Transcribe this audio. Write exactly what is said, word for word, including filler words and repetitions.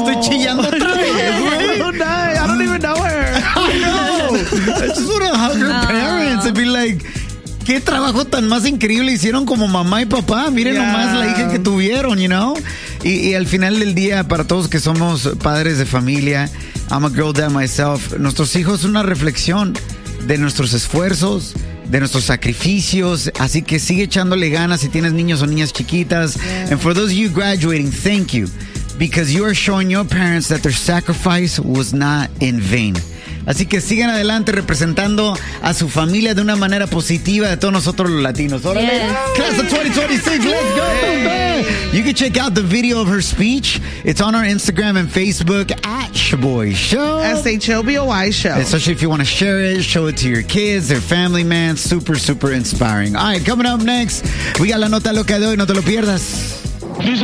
estoy chillando otra vez, güey. Oh, nice. I don't even know her. I know. I just want to hug her oh. parents and be like, qué trabajo tan más increíble hicieron como mamá y papá. Miren yeah. nomás la hija que tuvieron, you know. Y, y al final del día, para todos que somos padres de familia, I'm a girl dad myself, nuestros hijos son una reflexión de nuestros esfuerzos, de nuestros sacrificios, así que sigue echándole ganas si tienes niños o niñas chiquitas. Yeah. And for those of you graduating, thank you, because you are showing your parents that their sacrifice was not in vain. Así que sigan adelante representando a su familia de una manera positiva de todos nosotros los latinos. Órale, yeah. Class of twenty twenty-six, let's go. Yeah. You can check out the video of her speech. It's on our Instagram and Facebook at Shaboy Show. S H O B O Y Show. Especially if you want to share it, show it to your kids, their family, man. Super, super inspiring. All right, coming up next, we got la nota loca de hoy. No te lo pierdas.